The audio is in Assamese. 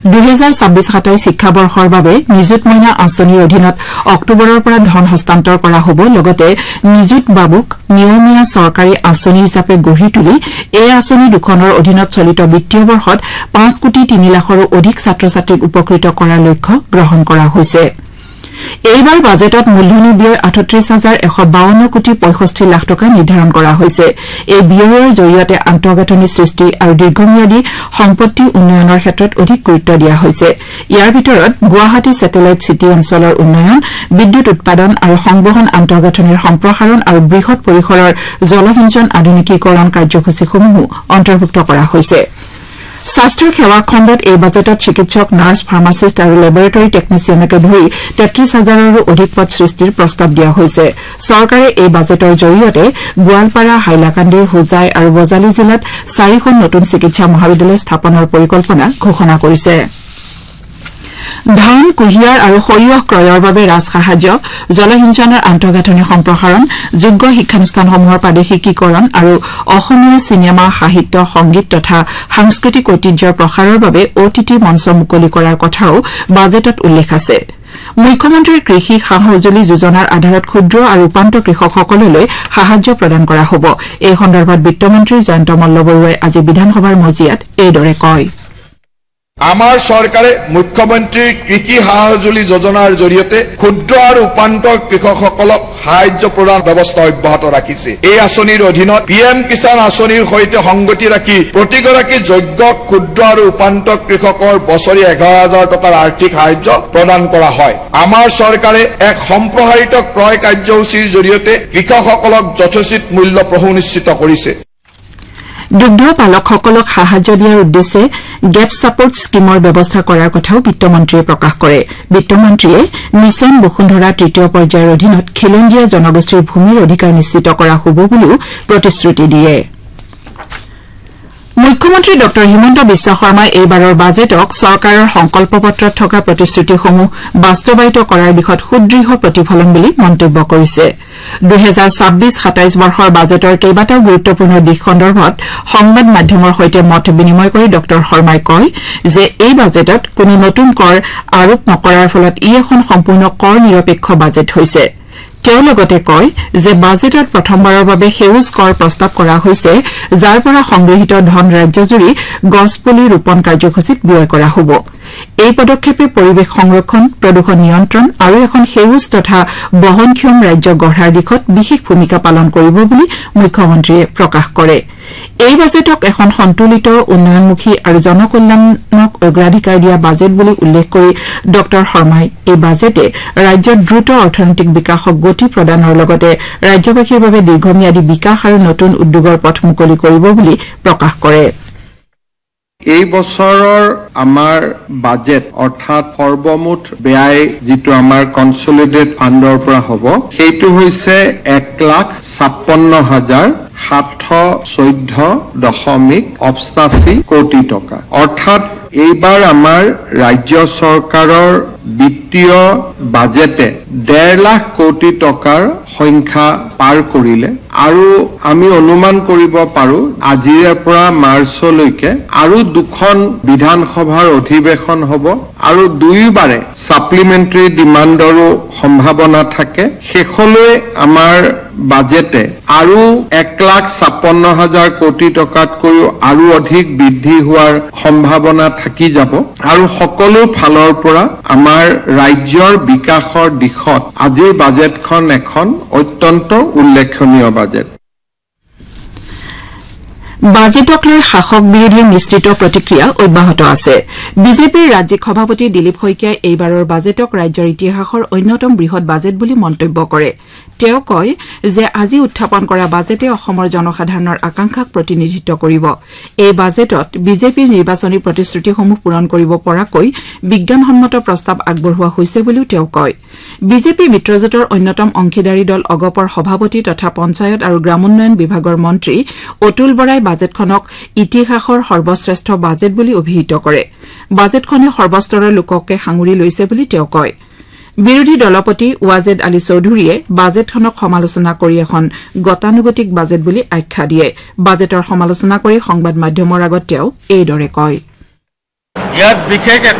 2026-27 শিক্ষাবৰ্ষৰ বাবে নিযুত মইনা আঁচনিৰ অধীনত অক্টোবৰৰ পৰা ধন হস্তান্তৰ কৰা হ'ব লগতে নিযুত বাবুক নিয়মীয়া চৰকাৰী আঁচনি হিচাপে গঢ়ি তুলি এই আঁচনি দুখনৰ অধীনত চলিত বিত্তীয় বৰ্ষত 5 কোটি 3 লাখৰো অধিক ছাত্ৰ-ছাত্ৰীক উপকৃত কৰাৰ লক্ষ্য গ্ৰহণ কৰা হৈছে। এইবাৰ বাজেটত মূলধনী ব্যয় ৩৮,১৫২ কোটি ৬৫ লাখ টকা নিৰ্ধাৰণ কৰা হৈছে। এই ব্যয়ৰ জৰিয়তে আন্তঃগাঁথনি সৃষ্টি আৰু দীৰ্ঘম্যাদী সম্পত্তি উন্নয়নৰ ক্ষেত্ৰত অধিক গুৰুত্ব দিয়া হৈছে। ইয়াৰ ভিতৰত গুৱাহাটী ছেটেলাইট চিটি অঞ্চলৰ উন্নয়ন, বিদ্যুৎ উৎপাদন আৰু সংবহন আন্তঃগাঁথনিৰ সম্প্ৰসাৰণ আৰু বৃহৎ পৰিসৰৰ জলসিঞ্চন আধুনিকীকৰণ কাৰ্যসূচীসমূহো অন্তৰ্ভুক্ত কৰা হৈছে। স্বাস্থ্যৰ সেৱা খণ্ডত এই বাজেটত চিকিৎসক, নাৰ্ছ, ফাৰ্মাচিষ্ট আৰু লেবৰেটৰী টেকনিচিয়ানকে ধৰি 33,000ৰো অধিক পদ সৃষ্টিৰ প্ৰস্তাৱ দিয়া হৈছে। চৰকাৰে এই বাজেটৰ জৰিয়তে গোৱালপাৰা, হাইলাকান্দি, হোজাই আৰু বজালী জিলাত 4খন নতুন চিকিৎসা মহাবিদ্যালয় স্থাপনৰ পৰিকল্পনা ঘোষণা কৰিছে। ধান, কুঁহিয়াৰ আৰু সৰিয়হ ক্ৰয়ৰ বাবে ৰাজসাহায্য, জলসিঞ্চনৰ আন্তঃগাঁথনি সম্প্ৰসাৰণ, যোগ্য শিক্ষানুষ্ঠানসমূহৰ প্ৰাদেশিকীকৰণ আৰু অসমীয়া চিনেমা, সাহিত্য, সংগীত তথা সাংস্কৃতিক ঐতিহ্যৰ প্ৰসাৰৰ বাবে OTT মঞ্চ মুকলি কৰাৰ কথাও বাজেটত উল্লেখ আছে। মুখ্যমন্ত্ৰীৰ কৃষি সা-সঁজুলি যোজনাৰ আধাৰত ক্ষুদ্ৰ আৰু উপান্ত কৃষকসকললৈ সাহায্য প্ৰদান কৰা হ'ব। এই সন্দৰ্ভত বিত্তমন্ত্ৰী জয়ন্ত মল্লবৰুৱাই আজি বিধানসভাৰ মজিয়াত এইদৰে কয়। আমাৰ চৰকাৰে মুখ্যমন্ত্ৰীৰ কৃষি সা-সঁজুলি যোজনাৰ জৰিয়তে ক্ষুদ্ৰ আৰু উপান্ত কৃষকসকলক সাহায্য প্ৰদান ব্যৱস্থা অব্যাহত ৰাখিছে। এই আঁচনিৰ অধীনত PM কিষাণ আঁচনিৰ সৈতে সংগতি ৰাখি প্ৰতিগৰাকী যোগ্য ক্ষুদ্ৰ আৰু উপান্ত কৃষকৰ বছৰি 11,000 টকাৰ আৰ্থিক সাহায্য প্ৰদান কৰা হয়। আমাৰ চৰকাৰে এক সম্প্ৰসাৰিত ক্ৰয় কাৰ্যসূচীৰ জৰিয়তে কৃষকসকলক যথোচিত মূল্য সুনিশ্চিত কৰিছে। দুগ্ধ পালকসকলক সাহায্য দিয়াৰ উদ্দেশ্যে গেপ ছাপৰ্ট স্কিমৰ ব্যৱস্থা কৰাৰ কথাও বিত্তমন্ত্ৰীয়ে প্ৰকাশ কৰে। বিত্তমন্ত্ৰীয়ে মিছন বসুন্ধৰা 3য় পৰ্যায়ৰ অধীনত খিলঞ্জীয়া জনগোষ্ঠীৰ ভূমিৰ অধিকাৰ নিশ্চিত কৰা হ'ব বুলিও প্ৰতিশ্ৰুতি দিয়ে। মুখ্যমন্ত্ৰী ড হিমন্ত বিশ্ব শৰ্মাই এইবাৰৰ বাজেটক চৰকাৰৰ সংকল্পপত্ৰত থকা প্ৰতিশ্ৰুতিসমূহ বাস্তৱায়িত কৰাৰ দিশত সুদৃঢ় প্ৰতিফলন বুলি মন্তব্য কৰিছে। 2026-27 বৰ্ষৰ বাজেটৰ কেইবাটাও গুৰুত্বপূৰ্ণ দিশ সন্দৰ্ভত সংবাদ মাধ্যমৰ সৈতে মত বিনিময় কৰি ড শৰ্মাই কয় যে এই বাজেটত কোনো নতুন কৰ আৰোপ নকৰাৰ ফলত ই এখন সম্পূৰ্ণ কৰ নিৰপেক্ষ বাজেট হৈছে। তেওঁ লগতে কয় যে বাজেটত প্ৰথমবাৰৰ বাবে সেউজ কৰ প্ৰস্তাৱ কৰা হৈছে, যাৰ পৰা সংগৃহীত ধন ৰাজ্যজুৰি গছপুলি ৰোপণ কাৰ্যসূচীত ব্যয় কৰা হ'ব। এই পদক্ষেপে পৰিৱেশ সংৰক্ষণ, প্ৰদূষণ নিয়ন্ত্ৰণ আৰু এখন সেউজ তথা বহনক্ষম ৰাজ্য গঢ়াৰ দিশত বিশেষ ভূমিকা পালন কৰিব বুলি মুখ্যমন্ত্ৰীয়ে প্ৰকাশ কৰে। এই বাজেটক এখন সন্তুলিত, উন্নয়নমুখী আৰু জনকল্যাণক অগ্ৰাধিকাৰ দিয়া বাজেট বুলি উল্লেখ কৰি ড শৰ্মাই এই বাজেটে ৰাজ্যৰ দ্ৰুত অৰ্থনৈতিক বিকাশক গতি প্ৰদানৰ লগতে ৰাজ্যবাসীৰ বাবে দীৰ্ঘম্যাদী বিকাশ আৰু নতুন উদ্যোগৰ পথ মুকলি কৰিব বুলি প্ৰকাশ কৰে। এই বছৰৰ আমাৰ বাজেট অৰ্থাৎ সৰ্বমুঠ ব্যয় যিটো আমাৰ কনসলিডেটেড ফাণ্ডৰ পৰা হ'ব সেইটো হৈছে 1,56,714.88 কোটি টকা। অৰ্থাৎ এইবাৰ আমাৰ ৰাজ্য চৰকাৰৰ বিত্তীয় বাজেটে 1.5 লাখ কোটি টকাৰ সংখ্যা পাৰ কৰিলে আৰু আমি অনুমান কৰিব পাৰো আজিৰ পৰা মাৰ্চলৈকে আৰু দুখন বিধানসভাৰ অধিৱেশন হ'ব আৰু দুইবাৰে সাপ্লিমেন্টাৰী ডিমাণ্ডৰো সম্ভাৱনা থাকে। শেষলৈ আমাৰ বাজেটে আৰু 1,56,000 কোটি টকাতকৈও আৰু অধিক বৃদ্ধি হোৱাৰ সম্ভাৱনা থাকি যাব আৰু সকলো ফালৰ পৰা আমাৰ ৰাজ্যৰ বিকাশৰ দিশত আজিৰ বাজেটখন এখন অত্যন্ত উল্লেখনীয় বাজেট। বাজেটক লৈ শাসক বিৰোধীৰ মিশ্ৰিত প্ৰতিক্ৰিয়া অব্যাহত আছে। বিজেপিৰ ৰাজ্যিক সভাপতি দিলীপ শইকীয়াই এইবাৰৰ বাজেটক ৰাজ্যৰ ইতিহাসৰ অন্যতম বৃহৎ বাজেট বুলি মন্তব্য কৰে। তেওঁ কয় যে আজি উত্থাপন কৰা বাজেটে অসমৰ জনসাধাৰণৰ আকাংক্ষাক প্ৰতিনিধিত্ব কৰিব। এই বাজেটত বিজেপিৰ নিৰ্বাচনী প্ৰতিশ্ৰুতিসমূহ পূৰণ কৰিব পৰাকৈ বিজ্ঞানসন্মত প্ৰস্তাৱ আগবঢ়োৱা হৈছে বুলিও তেওঁ কয়। বিজেপি মিত্ৰজোঁটৰ অন্যতম অংশীদাৰী দল অগপৰ সভাপতি তথা পঞ্চায়ত আৰু গ্ৰামোন্নয়ন বিভাগৰ মন্ত্ৰী অতুল বৰাই বাজেটখনক ইতিহাসৰ সৰ্বশ্ৰেষ্ঠ বাজেট বুলি অভিহিত কৰে। বাজেটখনে সৰ্বস্তৰৰ লোককে সাঙুৰি লৈছে বুলি তেওঁ কয়। বিৰোধী দলপতি ৱাজেদ আলী চৌধুৰীয়ে বাজেটখনক সমালোচনা কৰি এখন গতানুগতিক বাজেট বুলি আখ্যা দিয়ে। বাজেটৰ সমালোচনা কৰি সংবাদ মাধ্যমৰ আগত তেওঁ এইদৰে কয়। ইয়াত বিশেষ